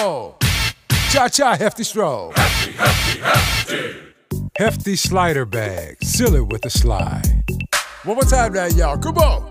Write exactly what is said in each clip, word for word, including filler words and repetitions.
all. Cha-cha, hefty stroll. Hefty, hefty, hefty. Hefty slider bag. Seal it with a slide. One more time now, y'all. Come on.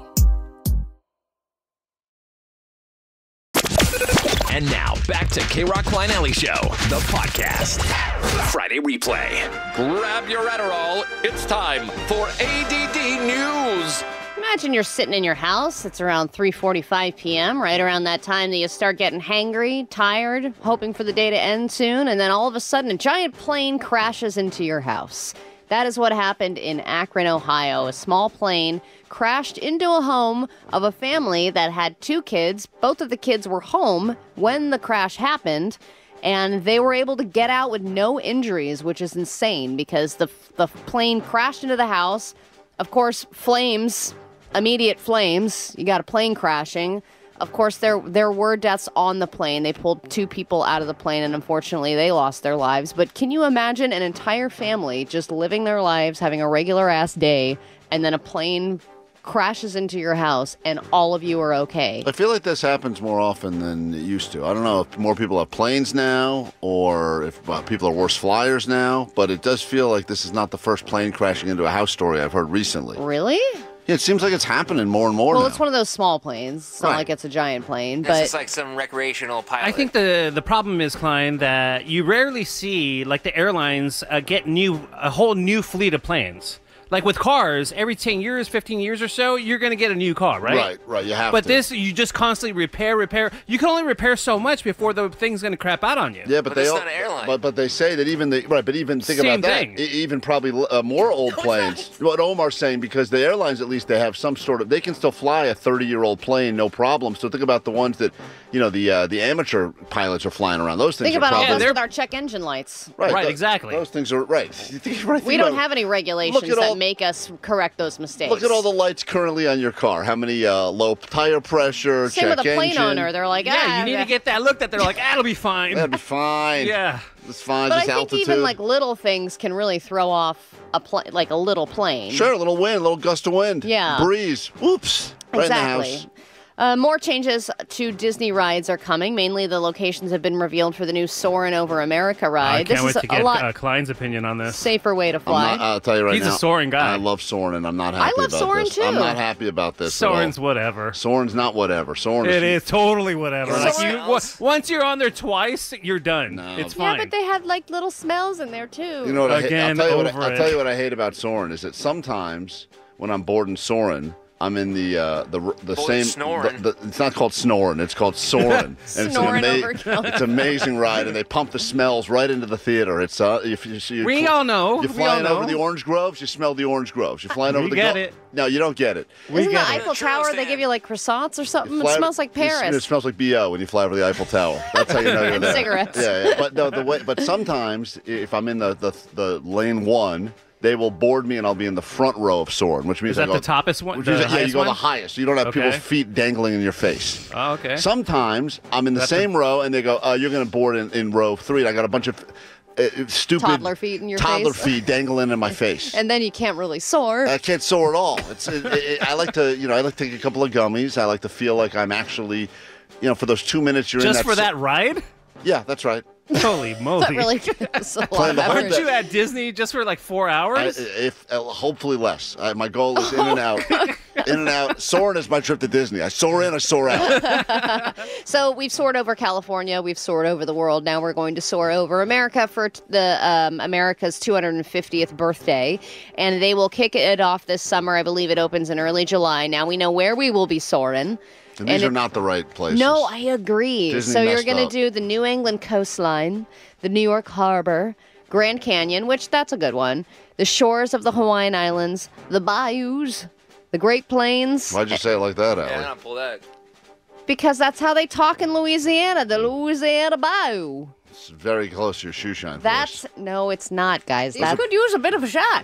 And now, back to K-Rock Klein Alley Show, the podcast. Friday replay. Grab your Adderall. It's time for A D D News. Imagine you're sitting in your house. It's around three forty-five p.m., right around that time that you start getting hangry, tired, hoping for the day to end soon, and then all of a sudden a giant plane crashes into your house. That is what happened in Akron, Ohio. A small plane crashed into a home of a family that had two kids. Both of the kids were home when the crash happened, and they were able to get out with no injuries, which is insane because the the plane crashed into the house. Of course, flames, immediate flames. You got a plane crashing. Of course, there there were deaths on the plane. They pulled two people out of the plane, and unfortunately, they lost their lives. But can you imagine an entire family just living their lives, having a regular-ass day, and then a plane crashes into your house, and all of you are okay? I feel like this happens more often than it used to. I don't know if more people have planes now, or if uh, people are worse flyers now, but it does feel like this is not the first plane crashing into a house story I've heard recently. Really? Yeah, it seems like it's happening more and more Well, now. it's one of those small planes. It's not Right. like it's a giant plane, It's but just like some recreational pilot. I think the the problem is, Klein, that you rarely see like the airlines uh, get new a whole new fleet of planes. Like with cars, every ten years, fifteen years or so, you're going to get a new car, right? Right, right, you have but to. But this, you just constantly repair, repair. You can only repair so much before the thing's going to crap out on you. Yeah, but, But they it's all, not an airline. But but they say that even the right, but even think Same about that. thing. e- Even probably uh, more old planes. What Omar's saying, because the airlines at least they have some sort of they can still fly a thirty-year-old plane no problem. So think about the ones that you know the uh, the amateur pilots are flying around. Those things think are about all probably those they're- with our check engine lights. right. Right, tho- exactly. Those things are right. You think- right, We think don't about- have any regulations Look at all- that make us correct those mistakes. Look at all the lights currently on your car. How many uh, low tire pressure? Same check with the plane engine. owner. They're like, Yeah, ah, you need yeah. to get that looked at. They're like, ah, it'll be fine. That'd be fine. Yeah. It's fine. But I just think altitude. even like little things can really throw off a pl- like a little plane. Sure, a little wind, a little gust of wind. Yeah. Breeze. Whoops. Right Exactly. in the house. Uh, more changes to Disney rides are coming. Mainly, the locations have been revealed for the new Soarin' Over America ride. I this can't is wait to a, get lot uh, Klein's opinion on this. safer way to I'm fly. not, I'll tell you right He's a now. soaring guy. I love Soarin', and I'm not happy I love about Soarin' this. too. I'm not happy about this. at all. Soren's whatever. Soarin's not whatever. Soarin It is totally whatever. Like Soren you, else. w- once you're on there twice, you're done. No. It's yeah, fine. but they had like little smells in there too. You know what Again, I hate? I'll tell you what, over I, I'll it. tell you what I hate about Soarin' is that sometimes when I'm bored and Soarin', I'm in the uh, the the Bored same. snoring. The, the, it's not called snoring. It's called soaring. and Snoring it's an overkill. It's an amazing ride, and they pump the smells right into the theater. It's uh, if you, you We all know. You're We all flying know. over the orange groves. You smell the orange groves. You're flying We over the. get Go- it. No, you don't get it. We Isn't the get it. Eiffel Churro Tower? They stand. give you like croissants or something. Fly- It smells like you s- Paris. It smells like B O when you fly over the Eiffel Tower. That's how you know you're And there. cigarettes. Yeah, yeah. But no, the way. But sometimes if I'm in the the, the lane one, they will board me and I'll be in the front row of Soarin', which means Is I that go, the toppest one? Which The means that, yeah, you highest go one? the highest. You don't have Okay. people's feet dangling in your face. Oh, okay. Sometimes I'm in the That's same row and they go, uh, "You're going to board in, in row three." And I got a bunch of uh, stupid Toddler feet in your toddler face. feet dangling in my face. And then you can't really soar. I can't soar at all. It's it, it, I like to, you know, I like to take a couple of gummies. I like to feel like I'm actually, you know, for those two minutes you're Just in that. for that ride? Yeah, that's right. Holy moly. Not really. It's a lot Playing of the effort. Aren't you at Disney just for like four I, hours? if uh, hopefully less. I, my goal is in and out, in and out. Soaring is my trip to Disney. I soar in, I soar out. So we've soared over California, we've soared over the world. Now we're going to soar over America for t- the um, America's two hundred fiftieth birthday, and they will kick it off this summer. I believe it opens in early July. Now we know where we will be soaring. And these And are it- not the right places. No, I agree. Disney so you're messed going to up. do the New England coastline, the New York Harbor, Grand Canyon, which that's a good one, the shores of the Hawaiian Islands, the bayous, the Great Plains, Why'd you say it like that, Yeah, Allie? I'm not pull that. because that's how they talk in Louisiana, the Louisiana bayou. It's very close to your shoe shine. That's voice. no, it's not, guys. These That could use a bit of a shot.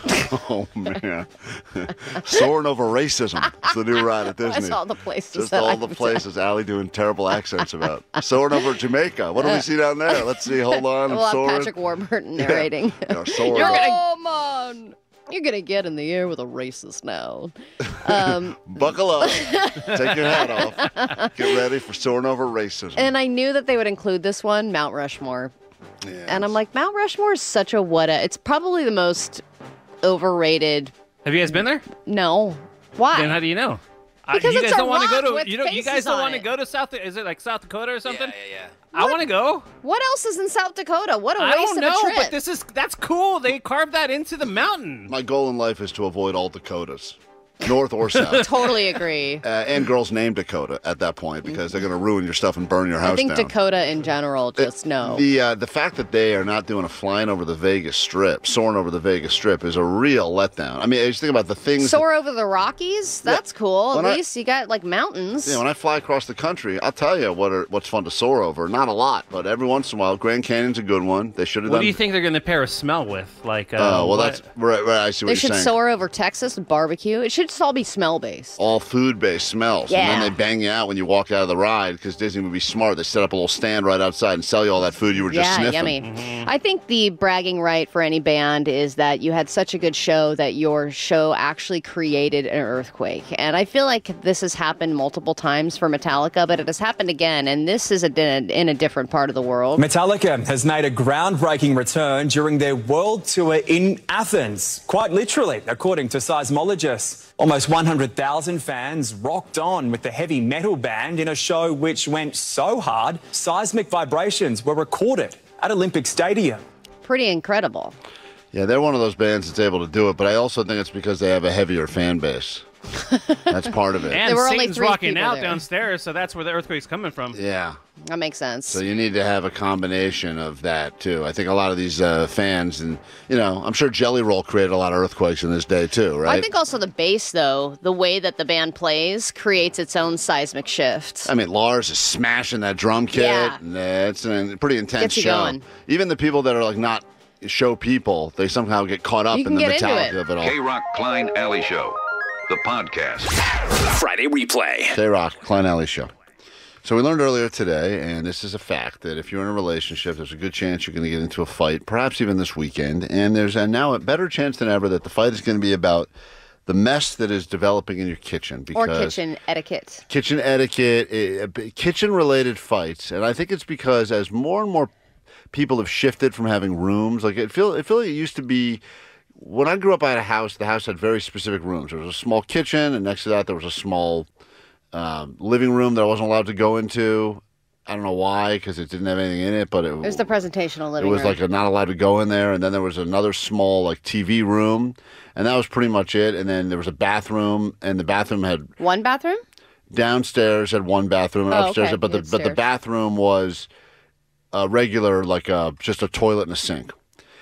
Oh man, soaring over racism. It's the new ride at Disney. that's all the places. Just that all I've the been- places Allie doing terrible accents about. Soaring over Jamaica. What do we see down there? Let's see. Hold on. I'm We'll have soaring. Patrick Warburton narrating. You know, soaring. You're over- gonna come on. You're going to get in the air with a racist now. Um, Buckle up. Take your hat off. Get ready for soaring over racism. and I knew that they would include this one, Mount Rushmore. Yes. And I'm like, Mount Rushmore is such a what a. It's probably the most overrated. Have you guys been there? No. Why? Then how do you know? Uh, Because you it's guys a don't want to go rock to with you know you guys faces don't on want to it. go to South is it like South Dakota or something? Yeah, yeah, yeah. I want to go. What else is in South Dakota? What a I waste don't of know, a trip. but this is that's cool. They carved that into the mountain. My goal in life is to avoid all Dakotas, north or south. Totally agree. Uh, and girls named Dakota at that point because they're going to ruin your stuff and burn your house I think down. Dakota in general, just no. The uh, the fact that they are not doing a flying over the Vegas Strip, soaring over the Vegas Strip, is a real letdown. I mean, I just think about the things. Soar over the Rockies? That's cool. At When I- least you got like mountains. Yeah, when I fly across the country, I'll tell you what are, what's fun to soar over. Not a lot, but every once in a while, Grand Canyon's a good one. They should have What done. do you think they're going to pair a smell with? Like, uh, Oh, well, what- that's right, right. I see what they you're should saying. soar over Texas with barbecue. It should just all be smell based. All food-based smells, Yeah. and then they bang you out when you walk out of the ride because Disney would be smart. They set up a little stand right outside and sell you all that food you were just Yeah, sniffing. yummy. I think the bragging right for any band is that you had such a good show that your show actually created an earthquake. And I feel like this has happened multiple times for Metallica, but it has happened again. And this is a, in a different part of the world. Metallica has made a groundbreaking return during their world tour in Athens, quite literally, according to seismologists. Almost one hundred thousand fans rocked on with the heavy metal band in a show which went so hard, seismic vibrations were recorded at Olympic Stadium. Pretty incredible. Yeah, they're one of those bands that's able to do it, but I also think it's because they have a heavier fan base. That's part of it. And There were only Satan's three rocking people out there. downstairs, so that's where the earthquake's coming from. Yeah. That makes sense. So you need to have a combination of that, too. I think a lot of these uh, fans, and, you know, I'm sure Jelly Roll created a lot of earthquakes in this day, too, right? I think also the bass, though, the way that the band plays creates its own seismic shift. I mean, Lars is smashing that drum kit. Yeah. And, uh, it's a pretty intense Gets you show. going. Even the people that are, like, not show people, they somehow get caught up You in can the get into Metallica it. of it all. K-Rock Klein Alley Show, the podcast. Friday replay. K-Rock, Klein Alley Show. So we learned earlier today, and this is a fact, that if you're in a relationship, there's a good chance you're going to get into a fight, perhaps even this weekend. And there's a, now a better chance than ever that the fight is going to be about the mess that is developing in your kitchen. Or Because kitchen etiquette. kitchen etiquette, eh, kitchen-related fights. And I think it's because as more and more people have shifted from having rooms, like it feel, it feel like it used to be. When I grew up, I had a house. The house had very specific rooms. There was a small kitchen, and next to that, there was a small um, living room that I wasn't allowed to go into. I don't know why, because it didn't have anything in it. But it, It was the presentational it living was room. like a not allowed to go in there. And then there was another small like T V room, and that was pretty much it. And then there was a bathroom, and the bathroom had One bathroom? downstairs had one bathroom, and Oh, upstairs, okay. but the but the Upstairs. bathroom was a regular, like a, just a toilet and a sink.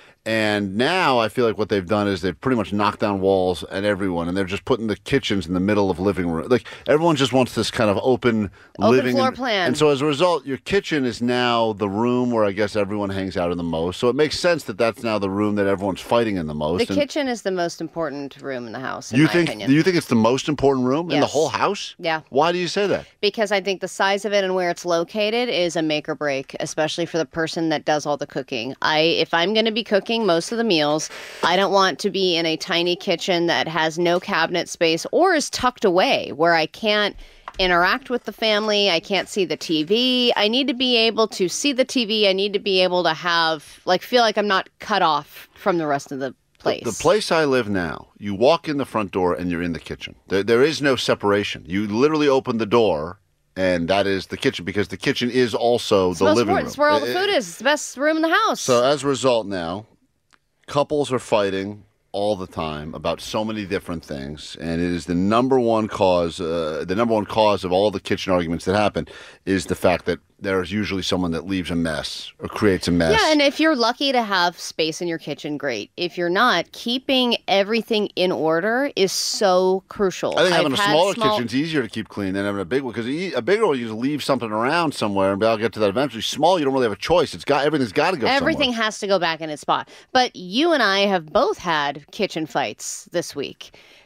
And now I feel like what they've done is they've pretty much knocked down walls and everyone, and they're just putting the kitchens in the middle of living room. Like everyone just wants this kind of open, Open living floor and, plan. And so as a result, your kitchen is now the room where I guess everyone hangs out in the most. So it makes sense that that's now the room that everyone's fighting in the most. The And kitchen is the most important room in the house, in You my think? opinion. Do you think it's the most important room in the Yes. whole house? Yeah. Why do you say that? Because I think the size of it and where it's located is a make or break, especially for the person that does all the cooking. I, if I'm going to be cooking most of the meals, I don't want to be in a tiny kitchen that has no cabinet space or is tucked away where I can't interact with the family. I can't see the T V. I need to be able to see the T V. I need to be able to have, like, feel like I'm not cut off from the rest of the place. The place I live now, you walk in the front door and you're in the kitchen. There, there is no separation. You literally open the door, and that is the kitchen, because the kitchen is also It's the most living important. room. It's where all the It- food is. It's the best room in the house. So as a result now, couples are fighting all the time about so many different things, and it is the number one cause, uh, the number one cause of all the kitchen arguments that happen is the fact that there's usually someone that leaves a mess or creates a mess. Yeah, and if you're lucky to have space in your kitchen, great. If you're not, keeping everything in order is so crucial. I think having I've a had smaller small- kitchen's easier to keep clean than having a big one, because a bigger one you just leave something around somewhere, and I'll get to that eventually. Small, you don't really have a choice. It's got everything's got to go Everything somewhere. has to go back in its spot. But you and I have both had kitchen fights this week.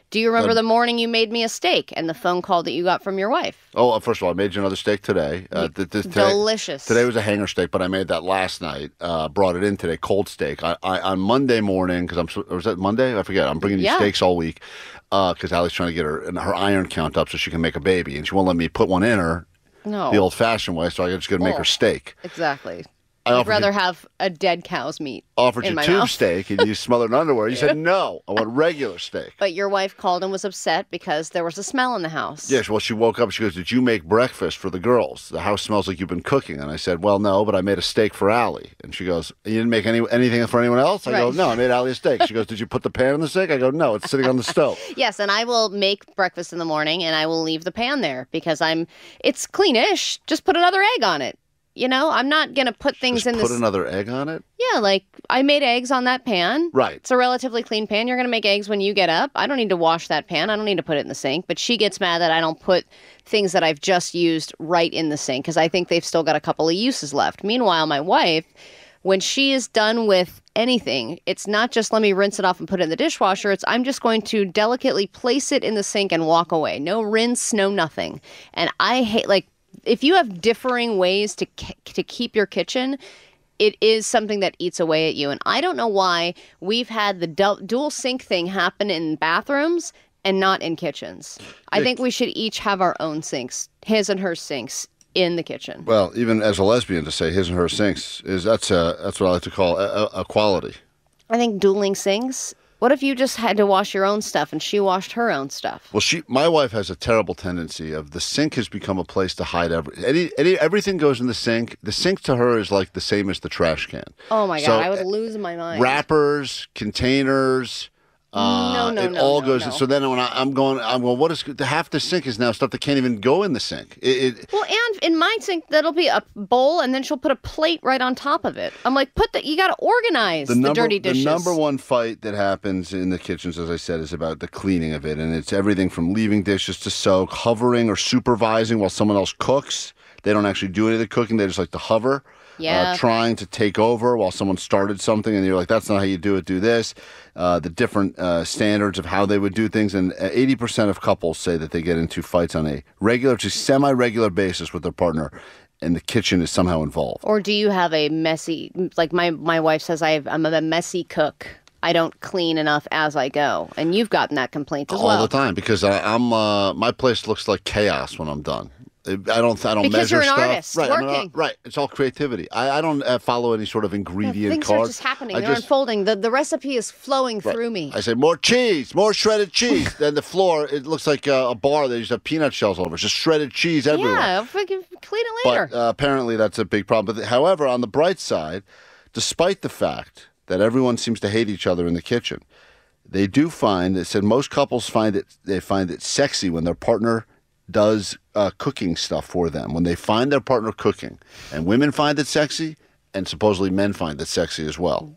Do you remember Uh, the morning you made me a steak and the phone call that you got from your wife? Oh, uh, first of all, I made you another steak today. Uh, th- th- today Delicious. Today was a hanger steak, but I made that last night. Uh, brought it in today, cold steak. I, I on Monday morning, because I'm so- or was that Monday? I forget. I'm bringing you Yeah. steaks all week because Allie's trying to get her her iron count up so she can make a baby, and she won't let me put one in her No. the old-fashioned way. So I just got to make Oh. her steak. Exactly. I I'd offered rather you- have a dead cow's meat Offered in you my tube mouth. steak, and you smothered in underwear. You said no. I want regular steak. But your wife called and was upset because there was a smell in the house. Yes, well, she woke up. She goes, "Did you make breakfast for the girls? The house smells like you've been cooking." And I said, "Well, no, but I made a steak for Allie." And she goes, "You didn't make any anything for anyone else?" I go, Right. "No, I made Allie a steak." She goes, "Did you put the pan in the steak?" I go, "No, it's sitting on the stove." Yes, and I will make breakfast in the morning and I will leave the pan there because I'm it's cleanish. Just put another egg on it. You know, I'm not going to put things Just in put this. another egg on it. Yeah, like I made eggs on that pan. Right. It's a relatively clean pan. You're going to make eggs when you get up. I don't need to wash that pan. I don't need to put it in the sink. But she gets mad that I don't put things that I've just used right in the sink because I think they've still got a couple of uses left. Meanwhile, my wife, when she is done with anything, it's not just let me rinse it off and put it in the dishwasher. It's I'm just going to delicately place it in the sink and walk away. No rinse, no nothing. And I hate, like, if you have differing ways to ke- to keep your kitchen, it is something that eats away at you. And I don't know why we've had the du- dual sink thing happen in bathrooms and not in kitchens. I think we should each have our own sinks, his and her sinks, in the kitchen. Well, even as a lesbian, to say his and her sinks is that's uh, that's what I like to call a, a, equality. I think dueling sinks. What if you just had to wash your own stuff and she washed her own stuff? Well, she, my wife has a terrible tendency of the sink has become a place to hide every, any, any everything goes in the sink. The sink to her is like the same as the trash can. Oh my God, So, I would lose my mind. Wrappers, containers. Uh, No, no, it no, all no, goes. no. So then when I, I'm going, I'm going. What is the half the sink is now stuff that can't even go in the sink. It, it, Well, and in my sink, that'll be a bowl, and then she'll put a plate right on top of it. I'm like, put the, you got to organize the, the number, dirty dishes. the number one fight that happens in the kitchens, as I said, is about the cleaning of it, and it's everything from leaving dishes to soak, hovering or supervising while someone else cooks. They don't actually do any of the cooking; they just like to hover. Yeah. Uh, trying to take over while someone started something, and you're like, "That's not how you do it. Do this." Uh, the different uh, standards of how they would do things, and eighty percent of couples say that they get into fights on a regular to semi-regular basis with their partner, and the kitchen is somehow involved. Or do you have a messy, like my, my wife says, I have, I'm a messy cook. I don't clean enough as I go. And you've gotten that complaint as All well. the time because I, I'm uh, my place looks like chaos when I'm done. I don't. I don't Because measure you're an stuff. artist, right, I'm an working. ar- right. It's all creativity. I, I don't uh, follow any sort of Yeah, ingredient things card. are just happening. I They're just- unfolding. The, the recipe is flowing right. through me. I say more cheese, more shredded cheese. Then the floor, it looks like a, a bar. They just have peanut shells all over. It's just shredded cheese everywhere. Yeah, if we can clean it later. But uh, apparently that's a big problem. But however, on the bright side, despite the fact that everyone seems to hate each other in the kitchen, they do find, they said most couples find it, they find it sexy when their partner does uh, cooking stuff for them. When they find their partner cooking, and women find it sexy, and supposedly men find it sexy as well.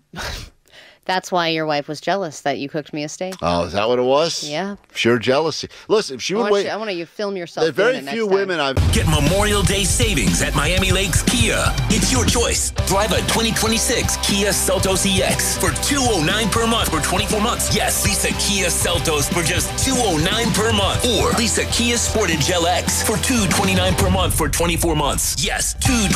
That's why your wife was jealous that you cooked me a steak. Oh, is that what it was? Yeah. Pure jealousy. Listen, if she I would want, wait, you, I want you to film yourself. there's very doing it few next time. women I've. Get Memorial Day savings at Miami Lakes Kia. It's your choice. Drive a twenty twenty-six Kia Seltos E X for two hundred nine dollars per month for twenty-four months. Yes, lease a Kia Seltos for just two hundred nine dollars per month. Or lease a Kia Sportage L X for two hundred twenty-nine dollars per month for twenty-four months. Yes, two hundred